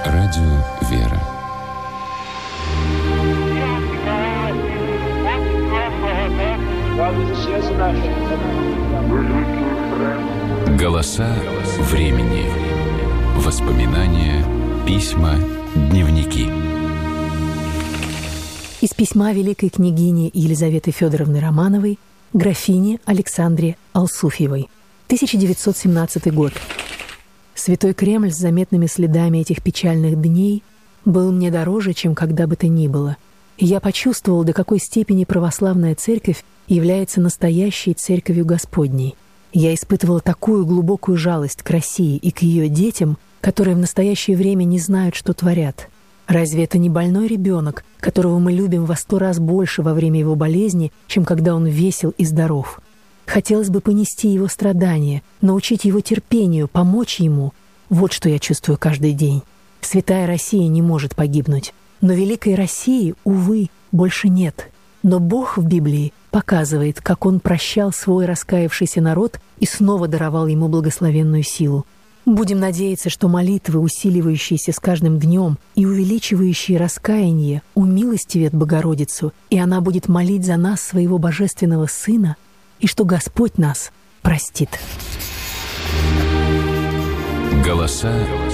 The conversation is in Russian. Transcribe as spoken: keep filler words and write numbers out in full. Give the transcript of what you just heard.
Радио «Вера». Голоса времени. Воспоминания, письма, дневники. Из письма великой княгини Елизаветы Федоровны Романовой графине Александре Алсуфьевой. тысяча девятьсот семнадцатый год. Святой Кремль с заметными следами этих печальных дней был мне дороже, чем когда бы то ни было. И я почувствовал, до какой степени православная церковь является настоящей церковью Господней. Я испытывала такую глубокую жалость к России и к ее детям, которые в настоящее время не знают, что творят. Разве это не больной ребенок, которого мы любим во сто раз больше во время его болезни, чем когда он весел и здоров? Хотелось бы понести его страдания, научить его терпению, помочь ему. Вот что я чувствую каждый день. Святая Россия не может погибнуть. Но великой России, увы, больше нет. Но Бог в Библии показывает, как Он прощал свой раскаявшийся народ и снова даровал ему благословенную силу. Будем надеяться, что молитвы, усиливающиеся с каждым днем и увеличивающие раскаяние, умилостивят Богородицу, и она будет молить за нас своего Божественного Сына, и что Господь нас простит. Голоса